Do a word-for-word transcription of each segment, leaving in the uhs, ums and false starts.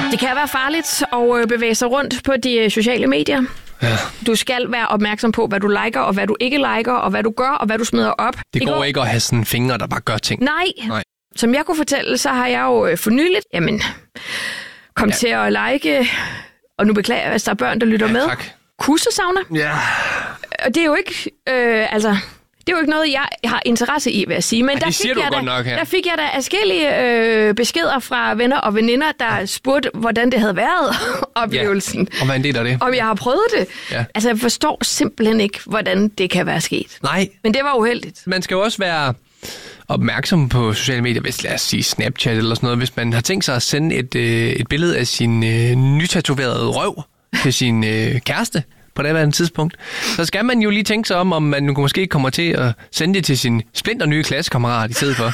Det kan være farligt at bevæge sig rundt på de sociale medier. Ja. Du skal være opmærksom på, hvad du liker, og hvad du ikke liker, og hvad du gør, og hvad du smider op. Det går ikke at have sådan fingre, der bare gør ting. Nej. Nej. Som jeg kunne fortælle, så har jeg jo for nyligt, jamen, kom ja. til at like, og nu beklager jeg, hvis der er børn, der lytter ja, med. Tak. Kussesavner. Ja. Og det er jo ikke, øh, altså... Det er jo ikke noget, jeg har interesse i, vil jeg sige. Men ja, der, fik fik jeg da, nok, ja. der fik jeg da forskellige øh, beskeder fra venner og veninder, der spurgte, hvordan det havde været, oplevelsen. Ja. Og hvad er det, Om jeg har prøvet det. Ja. Altså, jeg forstår simpelthen ikke, hvordan det kan være sket. Nej. Men det var uheldigt. Man skal jo også være opmærksom på sociale medier, hvis lad os sige Snapchat eller sådan noget, hvis man har tænkt sig at sende et, øh, et billede af sin øh, nytatoverede røv til sin øh, kæreste på det andet tidspunkt, så skal man jo lige tænke sig om, om man måske kommer til at sende det til sin splinter nye klassekammerat i stedet for.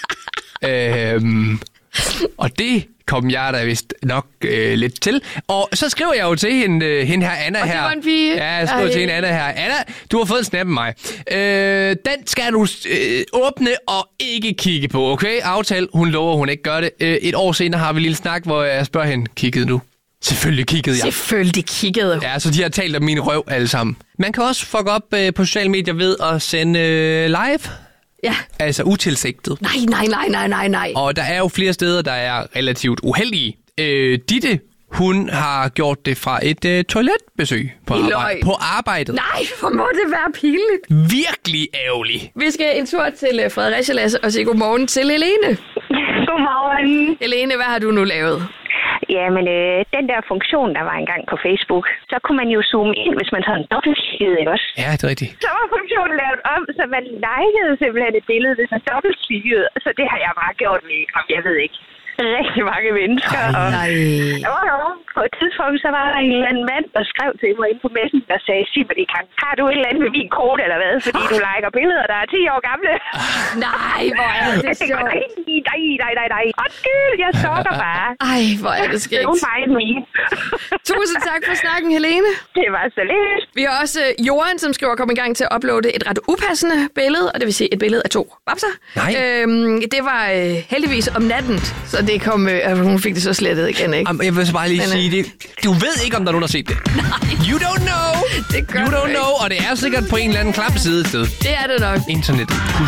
øhm, og det kom jeg da vist nok øh, lidt til. Og så skriver jeg jo til hende, øh, hende her, Anna og her. det var en pige. Ja, jeg skriver Ej. til hende, Anna her. Anna, du har fået en snap af mig. Øh, den skal du øh, åbne og ikke kigge på, okay? Aftale, hun lover, hun ikke gør det. Øh, et år senere har vi en lille snak, hvor jeg spørger hende, kiggede du? Selvfølgelig kiggede jeg. Selvfølgelig kiggede hun. Ja, så de har talt om min røv alle sammen. Man kan også fuck op øh, på sociale medier ved at sende øh, live. Ja. Altså utilsigtet. Nej, nej, nej, nej, nej, nej. Og der er jo flere steder, der er relativt uheldige. Øh, Ditte, hun har gjort det fra et øh, toiletbesøg på, arbejde, på arbejdet. Nej, hvor må det være pinligt. Virkelig ærgerligt. Vi skal en tur til uh, Fredericia, Lasse, og sige godmorgen til Helene. Godmorgen. Helene, hvad har du nu lavet? Jamen, øh, den der funktion, der var engang på Facebook, så kunne man jo zoome ind, hvis man havde en dobbeltklikket, ikke også? Ja, det er rigtigt. Så var funktionen lavet om, så man likede simpelthen et billede, hvis man dobbeltklikkede. Så det har jeg bare gjort med, om jeg ved ikke, rigtig mange mennesker. Ej, og nej. Der var jo, på et tidspunkt, så var der en eller anden mand, der skrev til mig inde på messen, der sagde, sig mig det kan. Har du et eller andet med min kode eller hvad? Fordi du liker billeder, der er ti år gamle. Nej, hvor er det jeg tænker, sjovt. nej, nej, nej, nej, nej. Undskyld, jeg sokker bare. Ej, hvor er det skægt. Don't mind me. Tusind tak for snakken, Helene. Det var så lidt. Vi har også uh, Johan, som skriver, komme i gang til at uploade et ret upassende billede, og det vil sige et billede af to babser. Nej. Øhm, det var uh, heldigvis om natten, så det kom, uh, hun fik det så slettet igen, ikke? Um, jeg vil så bare lige Men, sige det. Du ved ikke, om der er nogen, der har set det. Nej. You don't know. Det gør You du don't ikke. know, og det er sikkert på en eller anden klam side et sted. Det er det nok. Internettet.